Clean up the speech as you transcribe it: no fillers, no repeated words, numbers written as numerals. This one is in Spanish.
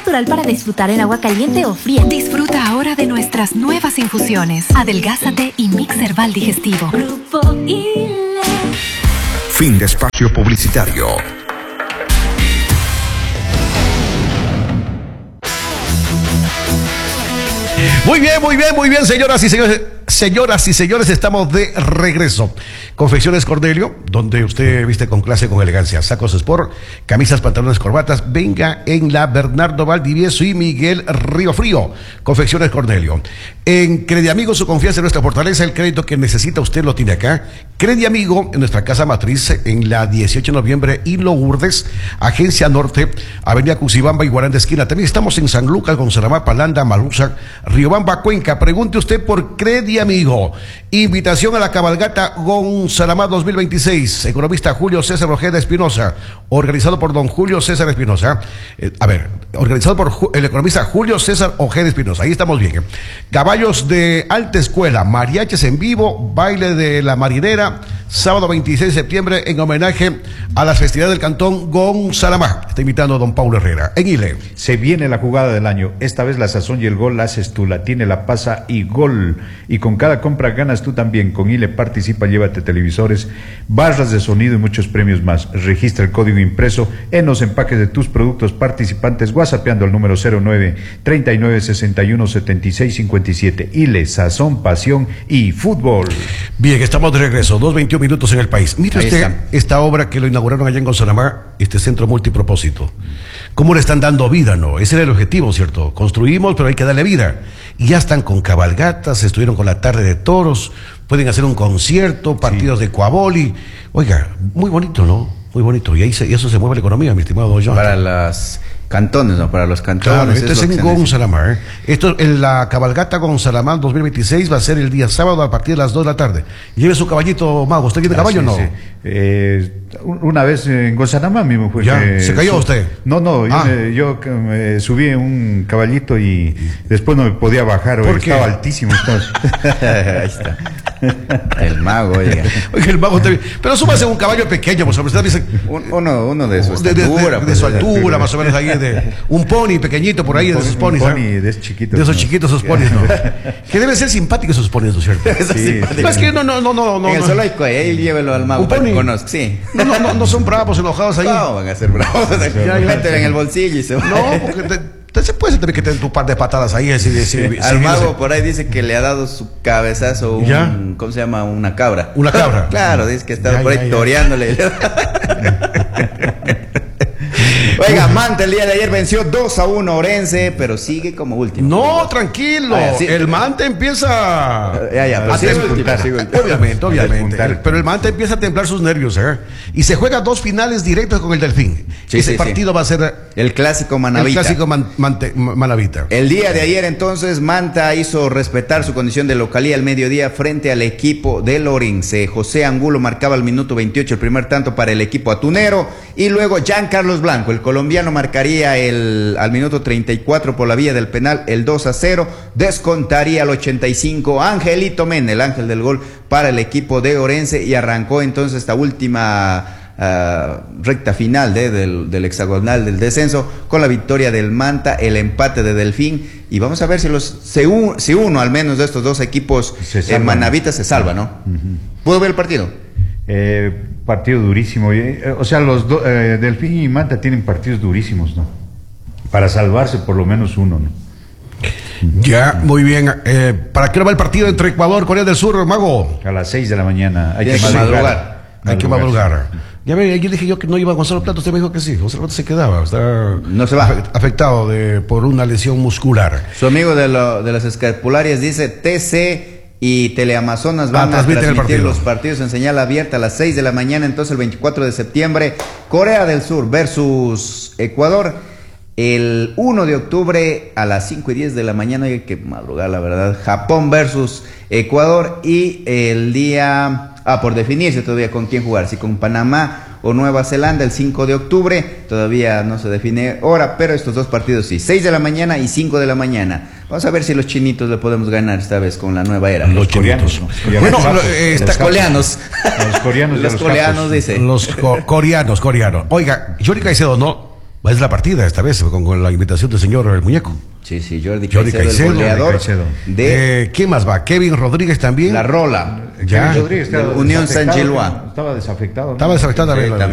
natural para disfrutar en agua caliente o fría. Disfruta ahora de nuestras nuevas infusiones. Adelgázate y Mix Herbal Digestivo. Grupo ILE. Fin de espacio publicitario. Muy bien, señoras y señores. Señoras y señores, estamos de regreso. Confecciones Cordelio, donde usted viste con clase, con elegancia. Sacos Sport, camisas, pantalones, corbatas. Venga en la Bernardo Valdivieso y Miguel Río Frío. Confecciones Cordelio. En Crediamigo, su confianza en nuestra fortaleza. El crédito que necesita usted lo tiene acá. Crediamigo, en nuestra casa matriz, en la 18 de noviembre y Lourdes, Agencia Norte, Avenida Cuxibamba y Guaranda Esquina. También estamos en San Lucas, Gonzalamá, Palanda, Malusa, Riobamba, Cuenca. Pregunte usted por Crediamigo. Invitación a la cabalgata Gonzalamá 2026. Economista Julio César Ojeda Espinosa, organizado por don Julio César Espinosa. Organizado por el economista Julio César Ojeda Espinosa. Ahí estamos bien. Caballos de alta escuela, mariachis en vivo, baile de la marinera, sábado 26 de septiembre en homenaje a las festividades del cantón Gonzalamá. Está invitando a don Paulo Herrera. En ILE. Se viene la jugada del año. Esta vez la sazón y el gol la haces tú, la tiene, la pasa y gol. Y con cada compra ganas tú también. Con ILE participa, llévate televisores, barras de sonido y muchos premios más. Registra el código impreso en los empaques de tus productos participantes, whatsappeando al número 09 39 61 76 57. ILE, sazón, pasión y fútbol. Bien, estamos de regreso. 2:21 minutos en el país. Mire usted esta obra que lo inauguraron allá en Gonzalamá, este centro multipropósito. ¿Cómo le están dando vida, no? Ese era el objetivo, ¿cierto? Construimos, pero hay que darle vida. Y ya están con cabalgatas, estuvieron con la tarde de toros, pueden hacer un concierto, partidos de cuaboli. Oiga, muy bonito, ¿no? Muy bonito. Y eso se mueve la economía, mi estimado John. Para las cantones, ¿no? Para los cantones. Claro, esto es en Gonzalamá, ¿eh? Esto, en la cabalgata Gonzalamá 2026 va a ser el día sábado a partir de las 2 de la tarde. Lleve su caballito, Mago. ¿Usted tiene caballo o no? Sí. Una vez en Gonzalamá mismo fue. ¿Ya? ¿Se cayó usted? No, yo me subí en un caballito y después no me podía bajar. ¿Por qué? Estaba altísimo. Ahí está. El mago, oiga. Oiga, el mago está bien. Pero súbase un caballo pequeño, pues, usted dice. Uno de su estatura. De su altura, más o menos ahí. Un pony pequeñito por ahí, de esos ponis. Un pony de esos chiquitos. De esos chiquitos, esos ponis, ¿no? Que deben ser simpáticos esos ponis, ¿no es cierto? Sí. No, es que no. En el zoológico, ahí llévelo al mago. Un pony. Conozco, sí. No son bravos, enojados ahí. No, van a ser bravos. Mételo en el bolsillo y se van. No, porque se puede también que te den tu par de patadas ahí. Al mago por ahí dice que le ha dado su cabezazo ¿cómo se llama? Una cabra. ¿Una cabra? Claro, dice que estaba por ahí toreándole. Oiga, Manta el día de ayer venció 2-1 Orense, pero sigue como último. No, tranquilo. Sí, el Manta empieza a despuntar. Obviamente. Pero el Manta empieza a templar sus nervios, ¿eh? Y se juega 2 finales directas con el Delfín. Ese partido va a ser el clásico Manavita. El clásico Manavita. El día de ayer, entonces, Manta hizo respetar su condición de localía al mediodía frente al equipo del Orense. José Angulo marcaba al minuto 28 el primer tanto para el equipo atunero y luego Giancarlos Blanco, el colombiano, marcaría al minuto 34 por la vía del penal el 2-0, descontaría al 85 Angelito Mena, el ángel del gol para el equipo de Orense, y arrancó entonces esta última recta final del hexagonal del descenso con la victoria del Manta, el empate de Delfín, y vamos a ver si uno al menos de estos dos equipos manavitas se salva, ¿no? ¿Puedo ver el partido? Partido durísimo. O sea, los Delfín y Manta tienen partidos durísimos, ¿no? Para salvarse por lo menos uno, ¿no? Ya, muy bien. ¿Para qué hora va el partido entre Ecuador y Corea del Sur, Mago? A las 6 de la mañana. Hay que madrugar. Hay que madrugar. Ya yo dije yo que no iba a Gonzalo Plato, usted me dijo que sí. Gonzalo Plato se quedaba, no se va. Afectado por una lesión muscular. Su amigo de las escapularias dice TC y Teleamazonas van a transmitir los partidos en señal abierta a las 6 de la mañana, entonces el 24 de septiembre, Corea del Sur versus Ecuador. El 1 de octubre a las 5:10 de la mañana, hay que madrugar, la verdad, Japón versus Ecuador. Y el día, por definirse todavía con quién jugar, si con Panamá o Nueva Zelanda, el 5 de octubre, todavía no se define hora, pero estos dos partidos sí, 6 de la mañana y 5 de la mañana. Vamos a ver si los chinitos le podemos ganar esta vez con la nueva era. Los coreanos. Bueno, los coreanos. Los coreanos. Los coreanos, dice. Los coreanos. Oiga, Yuri Caicedo, ¿no? Es la partida esta vez, con la invitación del señor el muñeco. Sí, sí, Jordi Jordi Caicedo, Caicedo, el goleador Caicedo. de ¿Quién más va? Kevin Rodríguez también. La Rola. Ya. Rodríguez, Del Unión San Gilois. Estaba desafectado. ¿no? Estaba desafectado también.